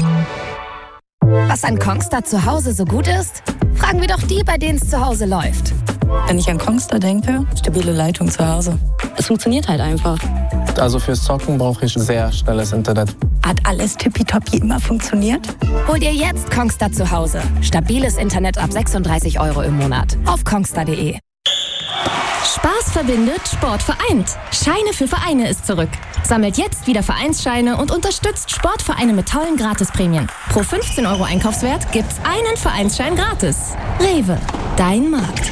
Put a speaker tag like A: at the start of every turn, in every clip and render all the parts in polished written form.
A: Was an Kongstar zu Hause so gut ist? Fragen wir doch die, bei denen es zu Hause läuft.
B: Wenn ich an Kongstar denke, stabile Leitung zu Hause. Es funktioniert halt einfach.
C: Also fürs Zocken brauche ich sehr schnelles Internet.
B: Hat alles tippitoppi immer funktioniert?
A: Hol dir jetzt Kongstar zu Hause. Stabiles Internet ab 36 € im Monat. Auf kongstar.de.
D: Spaß verbindet, Sport vereint. Scheine für Vereine ist zurück. Sammelt jetzt wieder Vereinsscheine und unterstützt Sportvereine mit tollen Gratisprämien. Pro 15 € Einkaufswert gibt's einen Vereinsschein gratis. Rewe, dein Markt.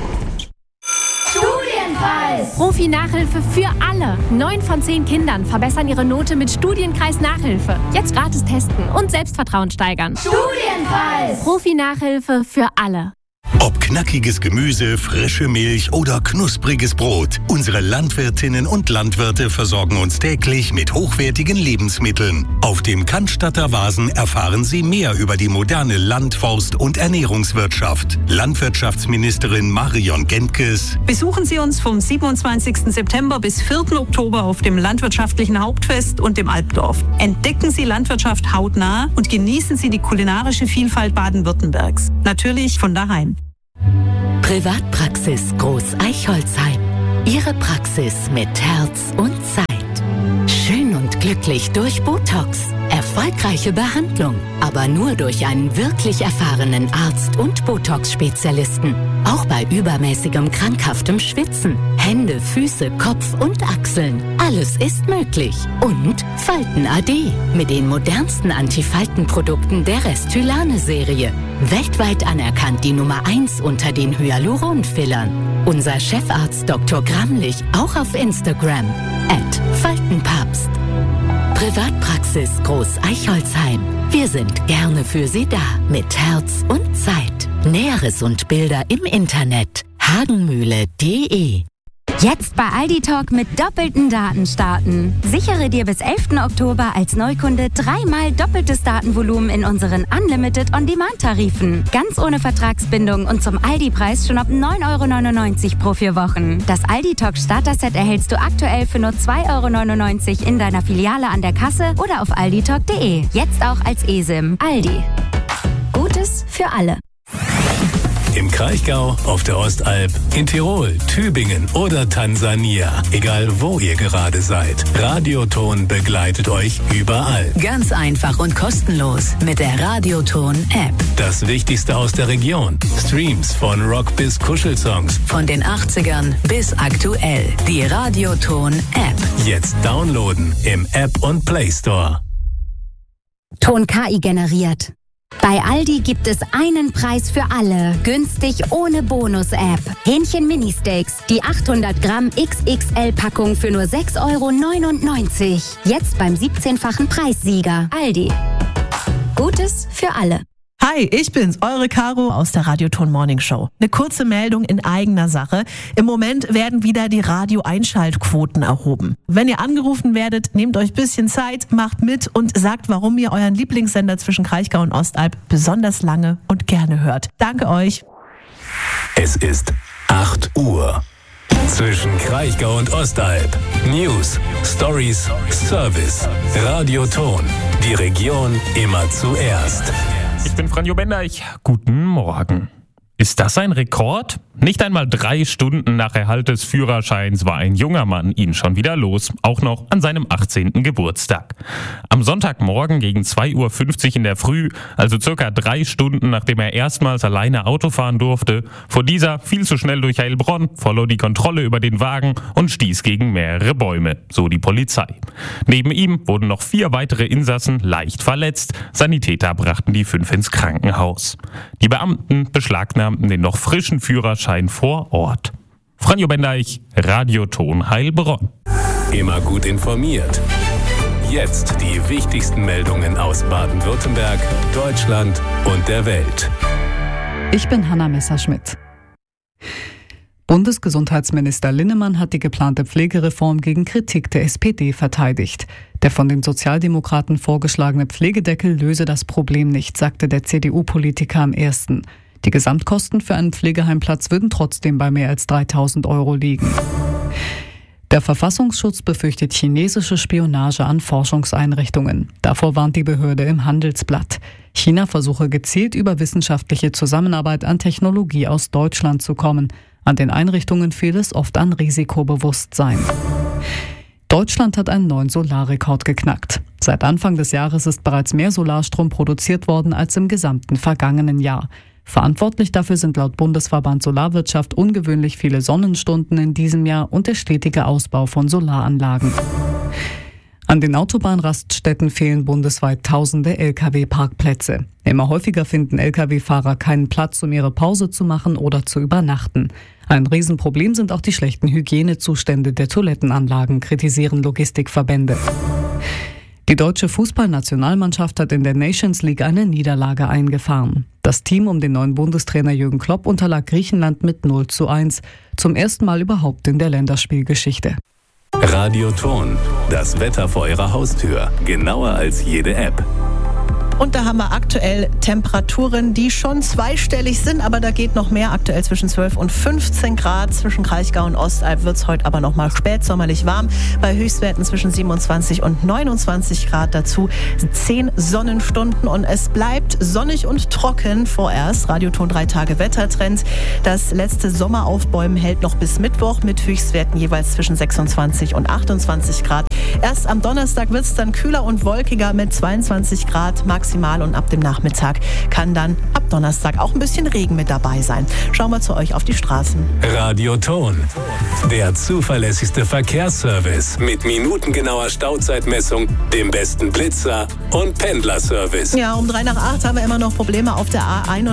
E: Studienpreis! Profi-Nachhilfe für alle. 9 von 10 Kindern verbessern ihre Note mit Studienkreis Nachhilfe. Jetzt gratis testen und Selbstvertrauen steigern. Studienpreis! Profi-Nachhilfe für alle.
F: Ob knackiges Gemüse, frische Milch oder knuspriges Brot, unsere Landwirtinnen und Landwirte versorgen uns täglich mit hochwertigen Lebensmitteln. Auf dem Cannstatter Vasen erfahren Sie mehr über die moderne Land-, Forst- und Ernährungswirtschaft. Landwirtschaftsministerin Marion Gentges.
G: Besuchen Sie uns vom 27. September bis 4. Oktober auf dem Landwirtschaftlichen Hauptfest und dem Alpdorf. Entdecken Sie Landwirtschaft hautnah und genießen Sie die kulinarische Vielfalt Baden-Württembergs. Natürlich von daheim.
H: Privatpraxis Groß-Eichholzheim. Ihre Praxis mit Herz und Zeit. Schön und glücklich durch Botox. Erfolgreiche Behandlung, aber nur durch einen wirklich erfahrenen Arzt und Botox-Spezialisten. Auch bei übermäßigem krankhaftem Schwitzen. Hände, Füße, Kopf und Achseln. Alles ist möglich. Und Falten AD mit den modernsten Antifaltenprodukten der Restylane-Serie. Weltweit anerkannt die Nummer 1 unter den Hyaluron-Fillern. Unser Chefarzt Dr. Gramlich auch auf Instagram. @Faltenpapst. Privatpraxis Groß-Eichholzheim. Wir sind gerne für Sie da. Mit Herz und Zeit. Näheres und Bilder im Internet. hagenmühle.de.
I: Jetzt bei Aldi Talk mit doppelten Daten starten. Sichere dir bis 11. Oktober als Neukunde 3-mal doppeltes Datenvolumen in unseren Unlimited On-Demand-Tarifen. Ganz ohne Vertragsbindung und zum Aldi-Preis schon ab 9,99 € pro 4 Wochen. Das Aldi Talk Starter-Set erhältst du aktuell für nur 2,99 € in deiner Filiale an der Kasse oder auf alditalk.de. Jetzt auch als eSIM. Aldi. Gutes für alle.
J: Im Kraichgau, auf der Ostalb, in Tirol, Tübingen oder Tansania. Egal wo ihr gerade seid. Radioton begleitet euch überall.
H: Ganz einfach und kostenlos mit der Radioton-App.
J: Das Wichtigste aus der Region. Streams von Rock bis Kuschelsongs.
H: Von den 80ern bis aktuell. Die Radioton-App.
J: Jetzt downloaden im App und Play Store.
I: Ton KI generiert. Bei Aldi gibt es einen Preis für alle. Günstig ohne Bonus-App. Hähnchen Mini-Steaks. Die 800 Gramm XXL-Packung für nur 6,99 €. Jetzt beim 17-fachen Preissieger. Aldi. Gutes für alle.
K: Hi, ich bin's, eure Caro aus der Radioton Morning Show. Eine kurze Meldung in eigener Sache. Im Moment werden wieder die Radio-Einschaltquoten erhoben. Wenn ihr angerufen werdet, nehmt euch ein bisschen Zeit, macht mit und sagt, warum ihr euren Lieblingssender zwischen Kraichgau und Ostalb besonders lange und gerne hört. Danke euch.
J: Es ist 8 Uhr. Zwischen Kraichgau und Ostalb. News, Stories, Service. Radioton. Die Region immer zuerst.
L: Ich bin Franjo Bendeich. Guten Morgen. Ist das ein Rekord? Nicht einmal 3 Stunden nach Erhalt des Führerscheins war ein junger Mann ihn schon wieder los, auch noch an seinem 18. Geburtstag. Am Sonntagmorgen gegen 2:50 Uhr in der Früh, also circa 3 Stunden nachdem er erstmals alleine Auto fahren durfte, fuhr dieser viel zu schnell durch Heilbronn, verlor die Kontrolle über den Wagen und stieß gegen mehrere Bäume, so die Polizei. Neben ihm wurden noch 4 weitere Insassen leicht verletzt. Sanitäter brachten die 5 ins Krankenhaus. Die Beamten beschlagnahmten den noch frischen Führerschein vor Ort. Franjo Bendeich, Radioton Heilbronn.
J: Immer gut informiert. Jetzt die wichtigsten Meldungen aus Baden-Württemberg, Deutschland und der Welt.
M: Ich bin Hanna Messerschmidt. Bundesgesundheitsminister Linnemann hat die geplante Pflegereform gegen Kritik der SPD verteidigt. Der von den Sozialdemokraten vorgeschlagene Pflegedeckel löse das Problem nicht, sagte der CDU-Politiker am 1. Die Gesamtkosten für einen Pflegeheimplatz würden trotzdem bei mehr als 3.000 € liegen. Der Verfassungsschutz befürchtet chinesische Spionage an Forschungseinrichtungen. Davor warnt die Behörde im Handelsblatt. China versuche gezielt über wissenschaftliche Zusammenarbeit an Technologie aus Deutschland zu kommen. An den Einrichtungen fehlt es oft an Risikobewusstsein. Deutschland hat einen neuen Solarrekord geknackt. Seit Anfang des Jahres ist bereits mehr Solarstrom produziert worden als im gesamten vergangenen Jahr. Verantwortlich dafür sind laut Bundesverband Solarwirtschaft ungewöhnlich viele Sonnenstunden in diesem Jahr und der stetige Ausbau von Solaranlagen. An den Autobahnraststätten fehlen bundesweit tausende Lkw-Parkplätze. Immer häufiger finden Lkw-Fahrer keinen Platz, um ihre Pause zu machen oder zu übernachten. Ein Riesenproblem sind auch die schlechten Hygienezustände der Toilettenanlagen, kritisieren Logistikverbände. Die deutsche Fußballnationalmannschaft hat in der Nations League eine Niederlage eingefahren. Das Team um den neuen Bundestrainer Jürgen Klopp unterlag Griechenland mit 0:1. Zum ersten Mal überhaupt in der Länderspielgeschichte.
J: Radioton, das Wetter vor eurer Haustür. Genauer als jede App.
K: Und da haben wir aktuell Temperaturen, die schon zweistellig sind, aber da geht noch mehr. Aktuell zwischen 12 und 15 Grad. Zwischen Kraichgau und Ostalb wird es heute aber noch mal spätsommerlich warm. Bei Höchstwerten zwischen 27 und 29 Grad. Dazu 10 Sonnenstunden und es bleibt sonnig und trocken vorerst. Radioton 3 Tage Wettertrend. Das letzte Sommeraufbäumen hält noch bis Mittwoch mit Höchstwerten jeweils zwischen 26 und 28 Grad. Erst am Donnerstag wird es dann kühler und wolkiger mit 22 Grad maximal und ab dem Nachmittag kann dann ab Donnerstag auch ein bisschen Regen mit dabei sein. Schauen wir zu euch auf die Straßen.
J: Radioton, der zuverlässigste Verkehrsservice mit minutengenauer Stauzeitmessung, dem besten Blitzer und Pendlerservice.
K: Ja, um 7:55 haben wir immer noch Probleme auf der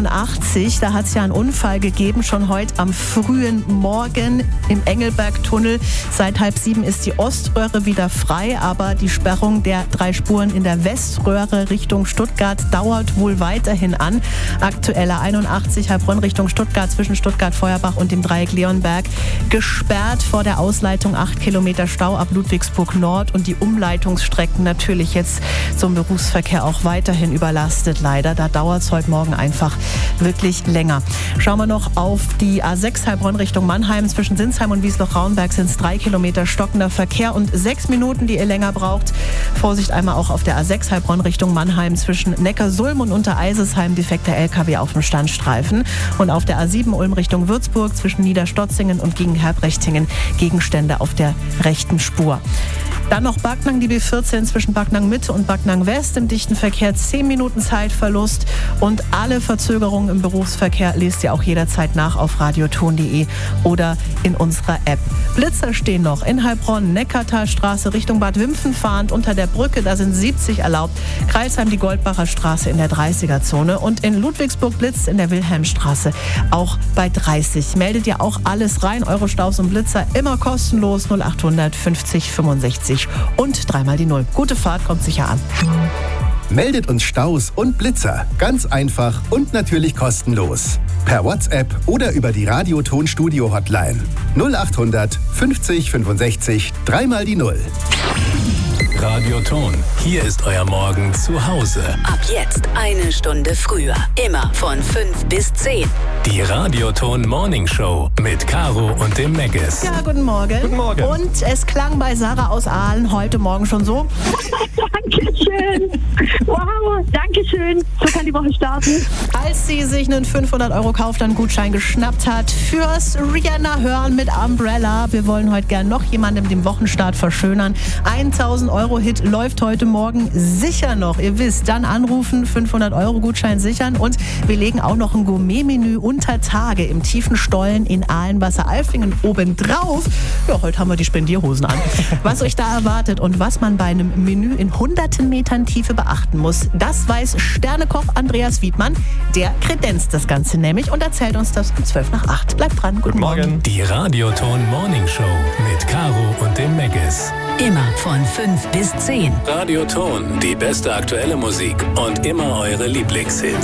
K: A81. Da hat es ja einen Unfall gegeben, schon heute am frühen Morgen im Engelberg-Tunnel. Seit 6:30 ist die Oströhre wieder frei, aber die Sperrung der 3 Spuren in der Weströhre Richtung Stuttgart dauert wohl weiterhin an. Aktueller 81 Heilbronn Richtung Stuttgart zwischen Stuttgart-Feuerbach und dem Dreieck Leonberg gesperrt vor der Ausleitung 8 Kilometer Stau ab Ludwigsburg Nord und die Umleitungsstrecken natürlich jetzt zum Berufsverkehr auch weiterhin überlastet leider. Da dauert es heute Morgen einfach wirklich länger. Schauen wir noch auf die A6 Heilbronn Richtung Mannheim. Zwischen Sinsheim und Wiesloch-Rauenberg sind es 3 Kilometer stockender Verkehr und 6 Minuten, die ihr länger braucht. Vorsicht einmal auch auf der A6 Heilbronn Richtung Mannheim zwischen Neckarsulm und Untereisesheim defekter LKW auf dem Standstreifen. Und auf der A7 Ulm Richtung Würzburg zwischen Niederstotzingen und gegen Herbrechtingen Gegenstände auf der rechten Spur. Dann noch Backnang, die B14 zwischen Backnang Mitte und Backnang West im dichten Verkehr 10 Minuten Zeitverlust. Und alle Verzögerungen im Berufsverkehr lest ihr auch jederzeit nach auf radioton.de oder in unserer App. Blitzer stehen noch in Heilbronn, Neckartalstraße Richtung Bad Wimpfen fahrend unter der Brücke, da sind 70 erlaubt. Kreilsheim die Goldbacher Straße in der 30er-Zone und in Ludwigsburg Blitz in der Wilhelmstraße auch bei 30. Meldet ihr auch alles rein, eure Staus und Blitzer immer kostenlos 0800 50 65 und 3 die 0. Gute Fahrt, kommt sicher an.
N: Meldet uns Staus und Blitzer. Ganz einfach und natürlich kostenlos. Per WhatsApp oder über die Radioton Studio Hotline. 0800 50 65 3 die 0.
J: Radioton, hier ist euer Morgen zu Hause.
H: Ab jetzt 1 Stunde früher. Immer von 5 bis 10.
J: Die Radioton Morning Show mit Caro und dem Meggis.
K: Ja, guten Morgen.
L: Guten Morgen.
K: Und es klang bei Sarah aus Aalen heute Morgen schon so.
O: Dankeschön. Wow, Dankeschön. So kann die Woche starten.
K: Als sie sich einen 500-Euro-Kaufland-Gutschein geschnappt hat fürs Rihanna-Hören mit Umbrella. Wir wollen heute gern noch jemandem den Wochenstart verschönern. 1.000-Euro-Hit läuft heute Morgen sicher noch. Ihr wisst, dann anrufen, 500-Euro-Gutschein sichern und wir legen auch noch ein Gourmet-Menü unter Tage im tiefen Stollen in Ahlenwasser-Alfingen obendrauf. Ja, heute haben wir die Spendierhosen an. Was euch da erwartet und was man bei einem Menü in hunderten Metern Tiefe beachten muss, das weiß Sternekoch Andreas Wiedmann. Der kredenzt das Ganze nämlich und erzählt uns das um 7:55. Bleibt dran, guten Morgen.
J: Die Radioton Morning Show mit Caro und dem Meggis.
H: Immer von 5 bis 10.
J: Radioton, die beste aktuelle Musik und immer eure Lieblingshits.